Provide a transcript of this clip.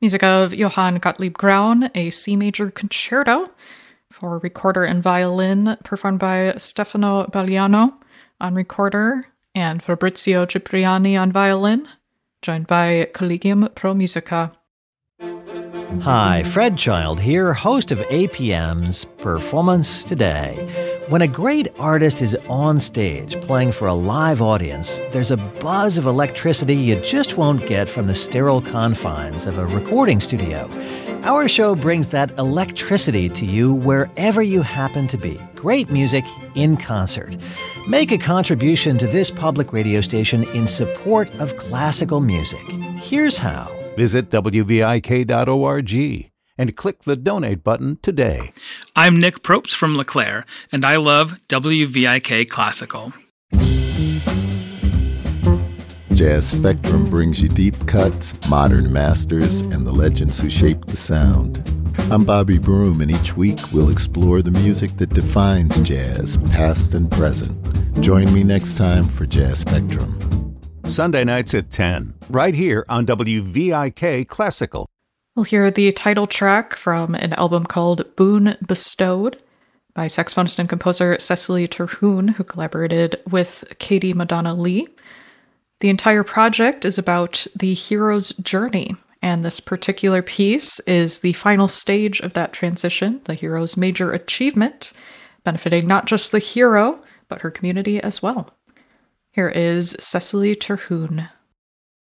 Music of Johann Gottlieb Graun, a C major concerto for recorder and violin, performed by Stefano Bagliano on recorder and Fabrizio Cipriani on violin, joined by Collegium Pro Musica. Hi, Fred Child here, host of APM's Performance Today. When a great artist is on stage playing for a live audience, there's a buzz of electricity you just won't get from the sterile confines of a recording studio. Our show brings that electricity to you wherever you happen to be. Great music in concert. Make a contribution to this public radio station in support of classical music. Here's how. Visit WVIK.org and click the donate button today. I'm Nick Probst from LeClaire, and I love WVIK Classical. Jazz Spectrum brings you deep cuts, modern masters, and the legends who shaped the sound. I'm Bobby Broom, and each week we'll explore the music that defines jazz, past and present. Join me next time for Jazz Spectrum. Sunday nights at 10, right here on WVIK Classical. We'll hear the title track from an album called Boon Bestowed by saxophonist and composer Cecily Terhune, who collaborated with Katie Madonna Lee. The entire project is about the hero's journey, and this particular piece is the final stage of that transition, the hero's major achievement, benefiting not just the hero, but her community as well. Here is Cecily Terhune.